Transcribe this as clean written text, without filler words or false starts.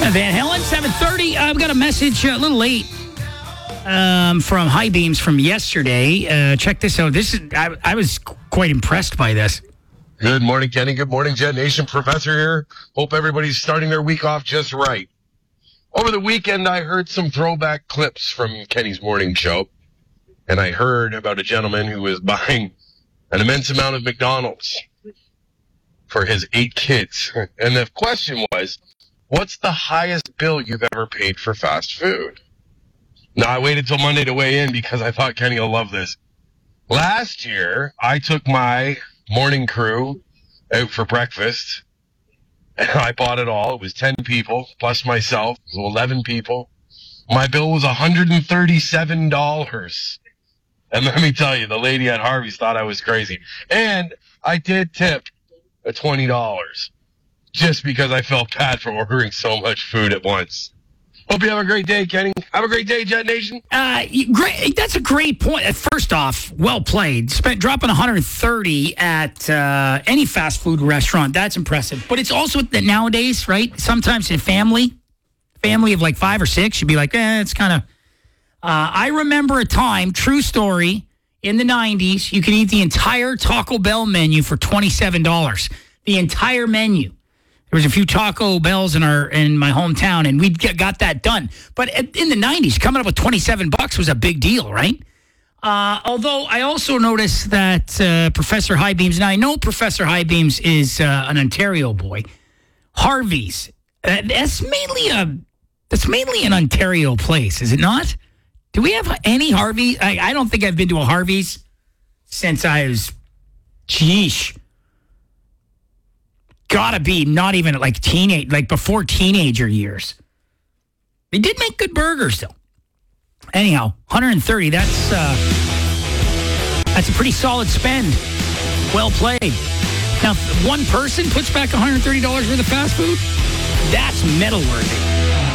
Van Halen, 7:30. I've got a message a little late from High Beams from yesterday. Check this out. I was quite impressed by this. Good morning, Kenny. Good morning, Jet Nation. Professor here. Hope everybody's starting their week off just right. Over the weekend, I heard some throwback clips from Kenny's morning show, and I heard about a gentleman who was buying an immense amount of McDonald's for his 8 kids. And the question was, what's the highest bill you've ever paid for fast food? Now, I waited till Monday to weigh in because I thought Kenny will love this. Last year, I took my morning crew out for breakfast, and I bought it all. It was 10 people, plus myself, so 11 people. My bill was $137. And let me tell you, the lady at Harvey's thought I was crazy. And I did tip at $20, just because I felt bad for ordering so much food at once. Hope you have a great day, Kenny. Have a great day, Jet Nation. Great. That's a great point. First off, well played. Dropping $130 at any fast food restaurant. That's impressive. But it's also that nowadays, right? Sometimes in family of like 5 or 6, you'd be like, it's kind of. I remember a time, true story, in the 90s, you could eat the entire Taco Bell menu for $27. The entire menu. There was a few Taco Bells in my hometown, and we got that done. But in the 90s, coming up with $27 was a big deal, right? Although I also noticed that Professor High Beams, and I know Professor High Beams is an Ontario boy. Harvey's, that's mainly an Ontario place, is it not? Do we have any Harvey? I don't think I've been to a Harvey's since I was, gotta be not even like before teenager years. They did make good burgers though. Anyhow, $130, that's a pretty solid spend. Well played. Now, if one person puts back $130 worth of fast food, that's medal worthy.